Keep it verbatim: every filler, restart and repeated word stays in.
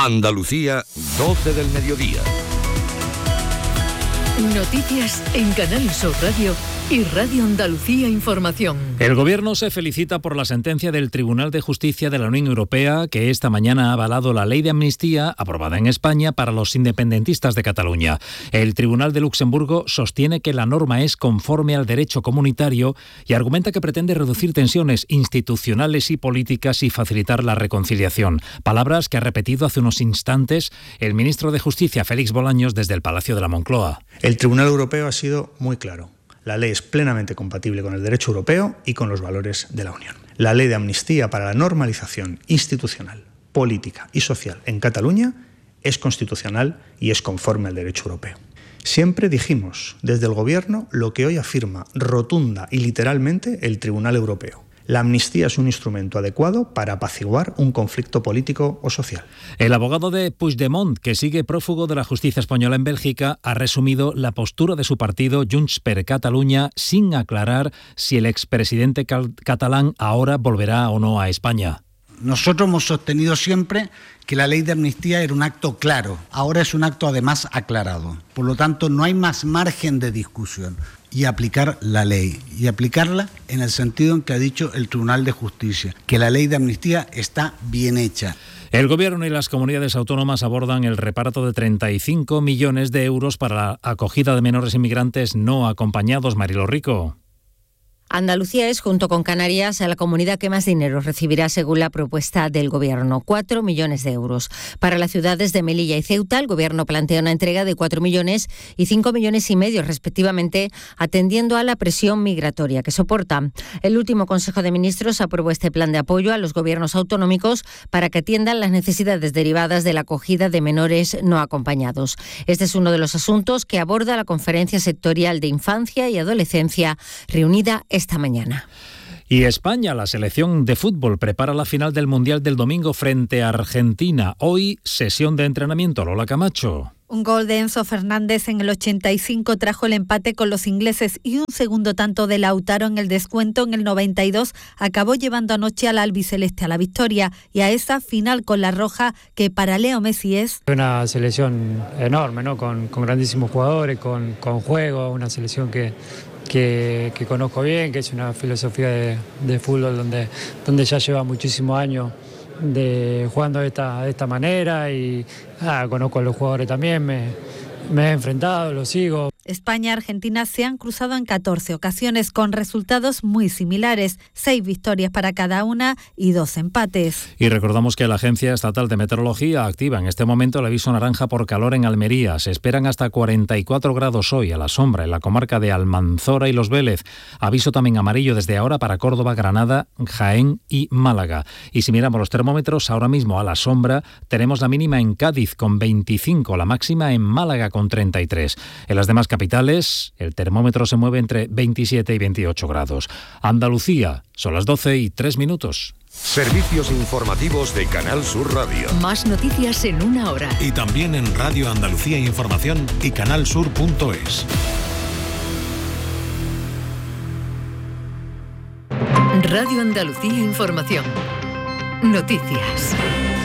Andalucía, doce del mediodía. Noticias en Canal Sur Radio y Radio Andalucía Información. El Gobierno se felicita por la sentencia del Tribunal de Justicia de la Unión Europea que esta mañana ha avalado la ley de amnistía aprobada en España para los independentistas de Cataluña. El Tribunal de Luxemburgo sostiene que la norma es conforme al derecho comunitario y argumenta que pretende reducir tensiones institucionales y políticas y facilitar la reconciliación. Palabras que ha repetido hace unos instantes el ministro de Justicia, Félix Bolaños, desde el Palacio de la Moncloa. El Tribunal Europeo ha sido muy claro. La ley es plenamente compatible con el derecho europeo y con los valores de la Unión. La ley de amnistía para la normalización institucional, política y social en Cataluña es constitucional y es conforme al derecho europeo. Siempre dijimos desde el Gobierno lo que hoy afirma rotunda y literalmente el Tribunal Europeo. La amnistía es un instrumento adecuado para apaciguar un conflicto político o social. El abogado de Puigdemont, que sigue prófugo de la justicia española en Bélgica, ha resumido la postura de su partido Junts per Catalunya sin aclarar si el expresidente cal- catalán ahora volverá o no a España. Nosotros hemos sostenido siempre que la ley de amnistía era un acto claro. Ahora es un acto además aclarado. Por lo tanto, no hay más margen de discusión. Y aplicar la ley. Y aplicarla en el sentido en que ha dicho el Tribunal de Justicia, que la ley de amnistía está bien hecha. El Gobierno y las comunidades autónomas abordan el reparto de treinta y cinco millones de euros para la acogida de menores inmigrantes no acompañados. Marilo Rico. Andalucía es, junto con Canarias, la comunidad que más dinero recibirá según la propuesta del Gobierno, cuatro millones de euros. Para las ciudades de Melilla y Ceuta, el Gobierno plantea una entrega de cuatro millones y cinco millones y medio, respectivamente, atendiendo a la presión migratoria que soportan. El último Consejo de Ministros aprobó este plan de apoyo a los gobiernos autonómicos para que atiendan las necesidades derivadas de la acogida de menores no acompañados. Este es uno de los asuntos que aborda la Conferencia Sectorial de Infancia y Adolescencia, reunida esta mañana. Y España, la selección de fútbol, prepara la final del Mundial del domingo frente a Argentina. Hoy, sesión de entrenamiento. Lola Camacho. Un gol de Enzo Fernández en el ochenta y cinco trajo el empate con los ingleses y un segundo tanto de Lautaro en el descuento en el noventa y dos acabó llevando anoche al albiceleste a la victoria y a esa final con la roja que para Leo Messi es una selección enorme, ¿no? Con, con grandísimos jugadores, con, con juego, una selección que Que, que conozco bien, que es una filosofía de, de fútbol donde, donde ya lleva muchísimos años de, jugando de esta, de esta manera y ah, conozco a los jugadores también, me, me he enfrentado, los sigo. España y Argentina se han cruzado en catorce ocasiones con resultados muy similares, seis victorias para cada una y dos empates. Y recordamos que la Agencia Estatal de Meteorología activa en este momento el aviso naranja por calor en Almería. Se esperan hasta cuarenta y cuatro grados hoy a la sombra en la comarca de Almanzora y Los Vélez. Aviso también amarillo desde ahora para Córdoba, Granada, Jaén y Málaga. Y si miramos los termómetros, ahora mismo a la sombra tenemos la mínima en Cádiz con veinticinco, la máxima en Málaga con treinta y tres. En las demás capitales, el termómetro se mueve entre veintisiete y veintiocho grados. Andalucía, son las doce y tres minutos. Servicios informativos de Canal Sur Radio. Más noticias en una hora. Y también en Radio Andalucía Información y canalsur punto es. Radio Andalucía Información. Noticias.